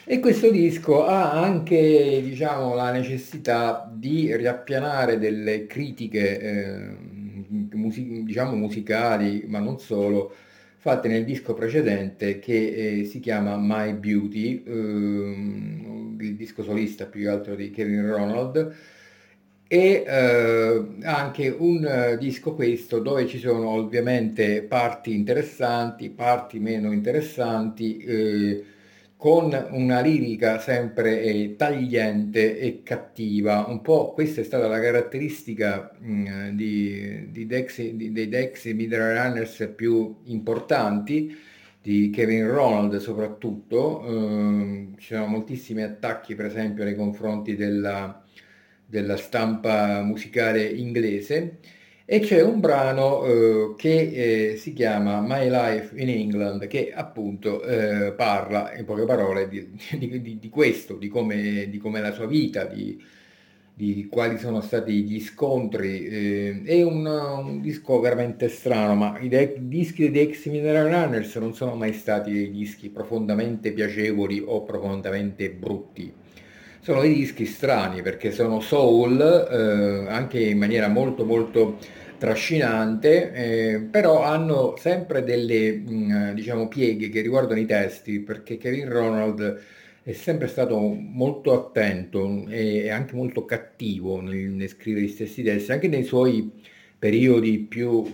E questo disco ha anche, diciamo, la necessità di riappianare delle critiche, diciamo musicali, ma non solo, fatte nel disco precedente che si chiama My Beauty, il disco solista più che altro di Kevin Ronald, e anche un disco questo dove ci sono ovviamente parti interessanti, parti meno interessanti, con una lirica sempre tagliente e cattiva. Un po' questa è stata la caratteristica dei Dexy Midnight Runners più importanti, di Kevin Ronald soprattutto. Ci sono moltissimi attacchi, per esempio, nei confronti della stampa musicale inglese. E c'è un brano che si chiama My Life in England, che appunto parla in poche parole di questo, di come la sua vita, di quali sono stati gli scontri. È un disco veramente strano, ma i dischi dei Ex Mineral Runners non sono mai stati dei dischi profondamente piacevoli o profondamente brutti. Sono dei dischi strani perché sono soul, anche in maniera molto molto trascinante, però hanno sempre delle, diciamo, pieghe che riguardano i testi, perché Kevin Ronald è sempre stato molto attento e anche molto cattivo nel scrivere gli stessi testi, anche nei suoi periodi più,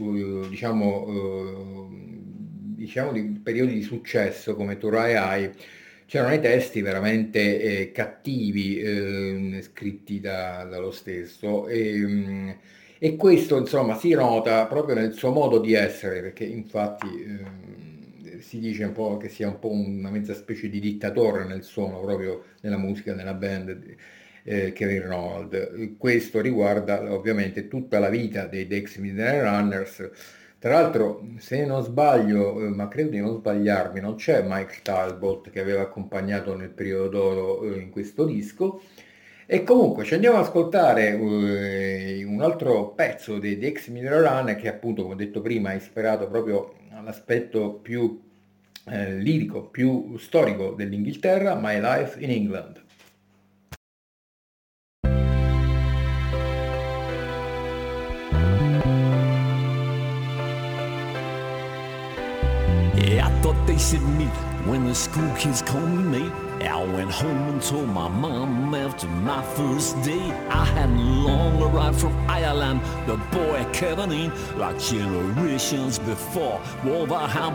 diciamo di periodi di successo come To Rai Eye, c'erano dei testi veramente cattivi, scritti dallo stesso. E questo insomma si nota proprio nel suo modo di essere, perché infatti si dice un po' che sia un po' una mezza specie di dittatore nel suono, proprio nella musica, nella band, Kevin Ronald. Questo riguarda ovviamente tutta la vita dei Dex Midnight Runners. Tra l'altro, se non sbaglio, ma credo di non sbagliarmi, non c'è Mike Talbot che aveva accompagnato nel periodo d'oro in questo disco. E comunque ci andiamo ad ascoltare un altro pezzo dei Ex Mineral Run che appunto, come ho detto prima, è ispirato proprio all'aspetto più lirico, più storico dell'Inghilterra, My Life in England. Yeah, I thought they said meet when the school kids called me mate. I went home and told my mom after my first day I hadn't long arrived from Ireland. The boy Kevin ain't like generations before. Wolverhampton